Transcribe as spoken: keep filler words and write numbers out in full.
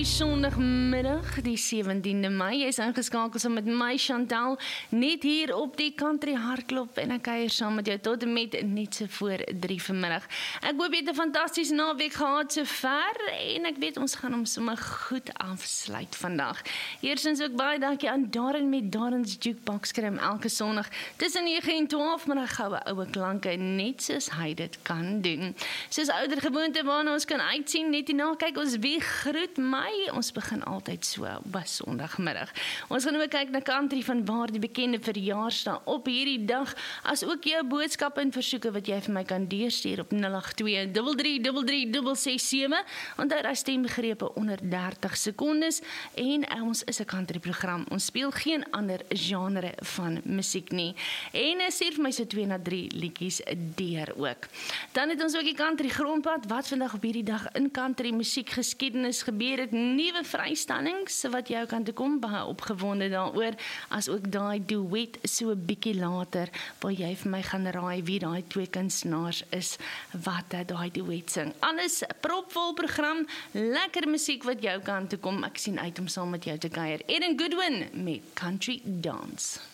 hierdie Sondagmiddag, die sewentiende Mei. Jy is ingeskakel saam met my Chantal, net hier op die Country Hardloop en ek kuier saam met jou tot en met net so voor drie vanmiddag. Ek hoop jy het 'n fantastiese naweek gehad so ver en ek weet ons gaan hom sommer goed afsluit vandag. Eerstens ook baie dankie aan Darren met Darren's Jukebox kry hom elke Sondag tussen nege en twaalf, maar hy goue oue klanke net soos hy dit kan doen. Soos ouer gewoonte waarna ons kan uitsien, net hierna kyk ons wie groet my. Ons begin altyd so op Sondagmiddag. Ons gaan ook kyk na country van waar die bekende verjaar staan op hierdie dag, as ook jou boodskappe en versoeke wat jy vir my kan deurstuur op nul agt twee, drie drie drie drie, ses ses sewe. Onthou daai stemgrepe onder dertig sekondes en ons is 'n country program. Ons speel geen ander genre van musiek nie. En stuur vir my so twee na drie liedjies deur ook. Dan het ons ook die country grondpad wat vandag op hierdie dag in country musiek geskiedenis gebeur het, nuwe vrystellings wat jou kan toe kom, baie opgewonde daaroor, as ook daai duet so 'n bietjie later waar jy vir my gaan raai wie daai twee kunstenaars is wat daai duet sing. Alles propvol program, lekker musiek wat jou kan toe kom. Ek sien uit om saam met jou te kuier. Eden Goodwin met Country Dance.